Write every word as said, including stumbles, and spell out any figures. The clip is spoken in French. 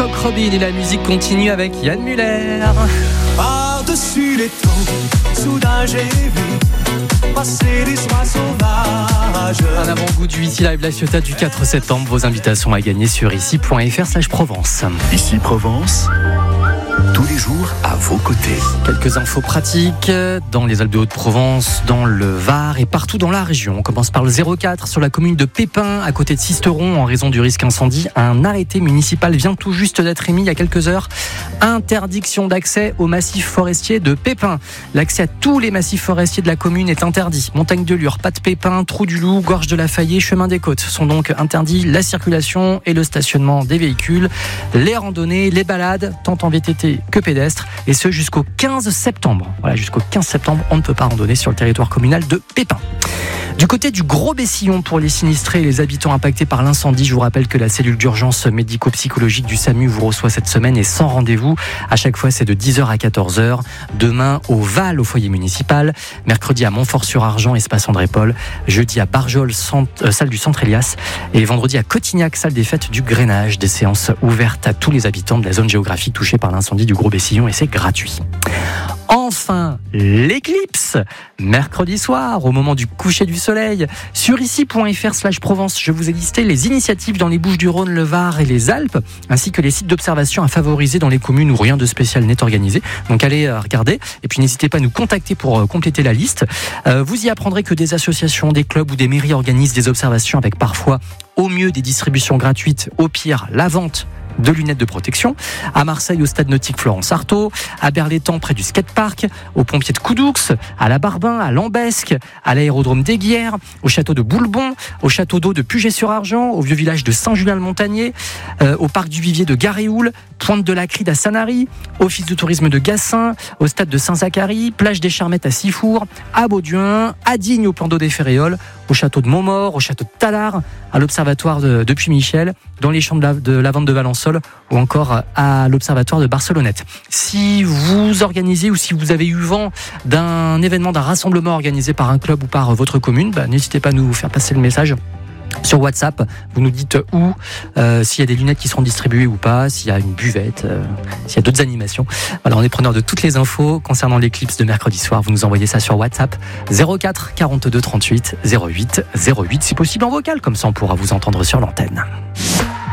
Coq Robin et la musique continue avec Yann Muller. Par-dessus les temps, soudain j'ai vu passer des soies sauvages. Un avant-goût du Ici Live La Ciotat du quatre septembre. Vos invitations à gagner sur ici point f r slash Provence. Ici Provence, tous les jours à vos côtés. Quelques infos pratiques dans les Alpes de Haute-Provence, dans le Var et partout dans la région. On commence par le zéro quatre sur la commune de Pépin, à côté de Sisteron, en raison du risque incendie. Un arrêté municipal vient tout juste d'être émis il y a quelques heures. Interdiction d'accès au massif forestier de Pépin. L'accès à tous les massifs forestiers de la commune est interdit. Montagne de Lure, Pas de Pépin, Trou du Loup, Gorge de la Fayet, Chemin des Côtes sont donc interdits. La circulation et le stationnement des véhicules, les randonnées, les balades, tant en V T T que pédestre, et ce jusqu'au quinze septembre. Voilà, jusqu'au quinze septembre, on ne peut pas randonner sur le territoire communal de Pépin. Du côté du Gros Bessillon, pour les sinistrés et les habitants impactés par l'incendie, je vous rappelle que la cellule d'urgence médico-psychologique du SAMU vous reçoit cette semaine et sans rendez-vous. À chaque fois, c'est de dix heures à quatorze heures. Demain, au Val, au foyer municipal. Mercredi, à Montfort-sur-Argent, espace André-Paul. Jeudi, à Barjol, centre, euh, salle du Centre Elias. Et vendredi, à Cotignac, salle des fêtes du Grainage. Des séances ouvertes à tous les habitants de la zone géographique touchée par l'incendie du Gros Bessillon, et c'est gratuit. Enfin, l'éclipse, mercredi soir, au moment du coucher du soleil. Sur ici point f r slash Provence, je vous ai listé les initiatives dans les Bouches-du-Rhône, le Var et les Alpes, ainsi que les sites d'observation à favoriser dans les communes où rien de spécial n'est organisé. Donc allez euh, regarder, et puis n'hésitez pas à nous contacter pour euh, compléter la liste. Euh, vous y apprendrez que des associations, des clubs ou des mairies organisent des observations avec parfois, au mieux, des distributions gratuites, au pire, la vente de lunettes de protection. À Marseille, au stade nautique Florence Artaud, à Berlétan, près du skatepark, aux pompiers de Coudoux, à la Barbin, à Lambesque, à l'aérodrome d'Aiguières, au château de Boulbon, au château d'eau de Puget-sur-Argent, au vieux village de Saint-Julien-le-Montagnier, euh, au parc du Vivier de Garéoul, Pointe de la Cride à Sanary, office de tourisme de Gassin, au stade de Saint-Zacharie, plage des Charmettes à Sifour, à Bauduin, à Digne au plan d'eau des Ferréoles, au château de Montmort, au château de Tallard, à l'observatoire de, de Puy-Michel, dans les champs de la, de Lavande de Valençol, ou encore à l'observatoire de Barcelonnette. Si vous organisez ou si vous avez eu vent d'un événement, d'un rassemblement organisé par un club ou par votre commune, bah, n'hésitez pas à nous faire passer le message sur WhatsApp. Vous nous dites où, euh, s'il y a des lunettes qui seront distribuées ou pas, s'il y a une buvette, euh, s'il y a d'autres animations. Voilà, on est preneur de toutes les infos concernant l'éclipse de mercredi soir. Vous nous envoyez ça sur WhatsApp zéro quatre quarante-deux trente-huit zéro huit zéro huit, si possible en vocal, comme ça on pourra vous entendre sur l'antenne.